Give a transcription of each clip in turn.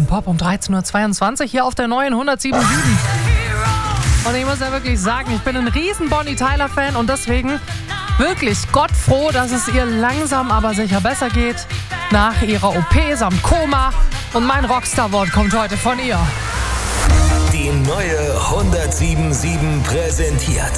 Pop um 13.22 Uhr hier auf der neuen 107.7. Und ich muss ja wirklich sagen, ich bin ein riesen Bonnie Tyler-Fan und deswegen wirklich gottfroh, dass es ihr langsam aber sicher besser geht nach ihrer OP samt Koma. Und mein Rockstar-Wort kommt heute von ihr. Die neue 107.7 präsentiert.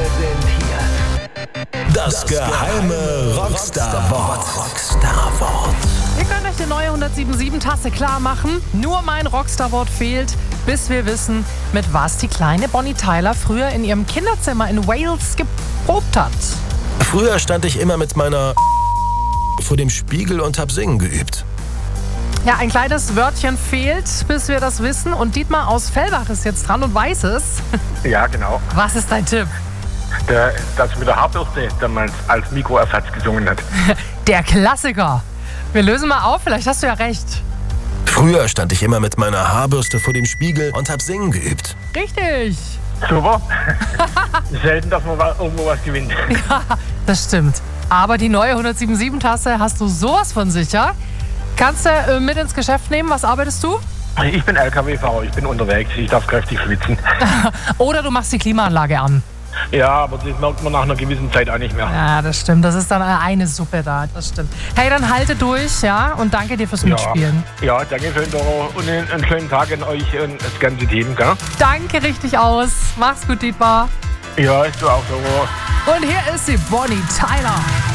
Das geheime Rockstar-Wort. Ihr könnt euch die neue 107.7-Tasse klar machen. Nur mein Rockstar-Wort fehlt, bis wir wissen, mit was die kleine Bonnie Tyler früher in ihrem Kinderzimmer in Wales geprobt hat. Früher stand ich immer mit meiner vor dem Spiegel und hab Singen geübt. Ja, ein kleines Wörtchen fehlt, bis wir das wissen. Und Dietmar aus Fellbach ist jetzt dran und weiß es. Ja, genau. Was ist dein Tipp? Das mit der Haarbürste damals als Mikroersatz gesungen hat. Der Klassiker. Wir lösen mal auf, vielleicht hast du ja recht. Früher stand ich immer mit meiner Haarbürste vor dem Spiegel und hab Singen geübt. Richtig. Super. Selten, dass man irgendwo was gewinnt. Ja, das stimmt. Aber die neue 107.7-Tasse hast du sowas von sicher. Kannst du mit ins Geschäft nehmen? Was arbeitest du? Ich bin LKW-Fahrer, ich bin unterwegs, ich darf kräftig schwitzen. Oder du machst die Klimaanlage an. Ja, aber das merkt man nach einer gewissen Zeit auch nicht mehr. Ja, das stimmt. Das ist dann eine Suppe da. Das stimmt. Hey, dann halte durch, ja? Und danke dir fürs Mitspielen. Ja, danke schön, Doro. Und einen schönen Tag an euch und das ganze Team, gell? Danke richtig aus. Mach's gut, Dietmar. Ja, ist du auch, Doro. Und hier ist sie, Bonnie Tyler.